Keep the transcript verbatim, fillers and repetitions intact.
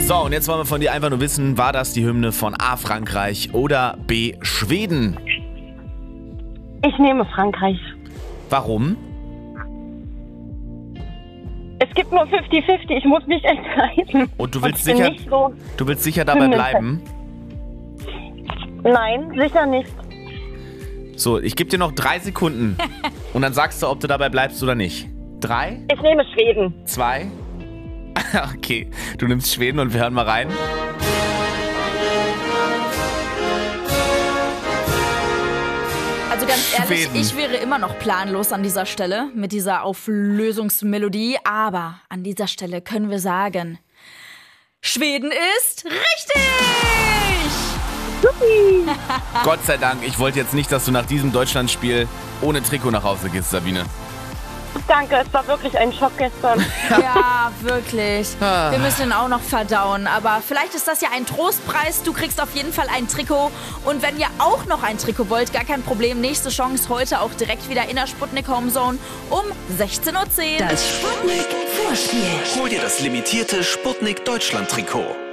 So, und jetzt wollen wir von dir einfach nur wissen, war das die Hymne von A. Frankreich oder B. Schweden? Ich nehme Frankreich. Warum? Es gibt nur fünfzig fünfzig, ich muss mich entscheiden. Und du willst Und ich bin sicher, nicht so du willst sicher dabei Hymnenfan. bleiben? Nein, sicher nicht. So, ich gebe dir noch drei Sekunden und dann sagst du, ob du dabei bleibst oder nicht. Drei, Ich nehme Schweden. zwei, okay, du nimmst Schweden und wir hören mal rein. Also ganz ehrlich, Schweden. ich wäre immer noch planlos an dieser Stelle mit dieser Auflösungsmelodie. Aber an dieser Stelle können wir sagen, Schweden ist richtig! Gott sei Dank, ich wollte jetzt nicht, dass du nach diesem Deutschlandspiel ohne Trikot nach Hause gehst, Sabine. Danke, es war wirklich ein Schock gestern. Ja, wirklich. Wir müssen ihn auch noch verdauen. Aber vielleicht ist das ja ein Trostpreis. Du kriegst auf jeden Fall ein Trikot. Und wenn ihr auch noch ein Trikot wollt, gar kein Problem. Nächste Chance heute auch direkt wieder in der Sputnik Homezone um sechzehn Uhr zehn. Das Sputnik Vorspiel. Hol dir das limitierte Sputnik Deutschland Trikot.